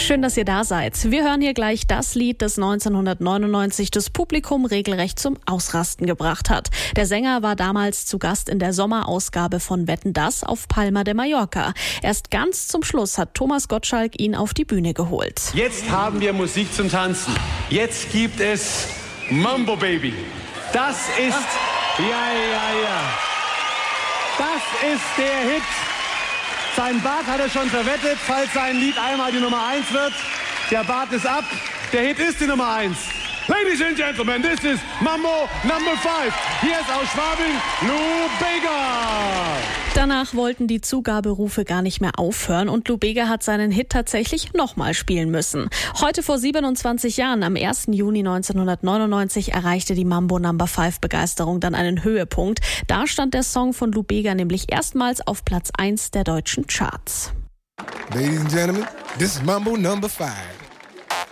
Schön, dass ihr da seid. Wir hören hier gleich das Lied, das 1999 das Publikum regelrecht zum Ausrasten gebracht hat. Der Sänger war damals zu Gast in der Sommerausgabe von Wetten, dass auf Palma de Mallorca. Erst ganz zum Schluss hat Thomas Gottschalk ihn auf die Bühne geholt. Jetzt haben wir Musik zum Tanzen. Jetzt gibt es Mambo Baby. Das ist, das ist der Hit. Sein Bart hat er schon verwettet, falls sein Lied einmal die Nummer 1 wird. Der Bart ist ab, der Hit ist die Nummer 1. Ladies and Gentlemen, this is Mambo Number 5. Hier ist aus Schwabing Lou Bega. Danach wollten die Zugaberufe gar nicht mehr aufhören und Lou Bega hat seinen Hit tatsächlich nochmal spielen müssen. Heute vor 27 Jahren, am 1. Juni 1999, erreichte die Mambo Number 5 Begeisterung dann einen Höhepunkt. Da stand der Song von Lou Bega nämlich erstmals auf Platz 1 der deutschen Charts. Ladies and Gentlemen, this is Mambo Number 5.